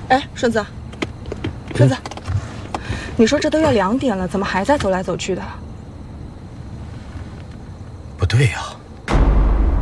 哎，顺子，顺子，你说这都要2点了，怎么还在走来走去的？ 不对呀。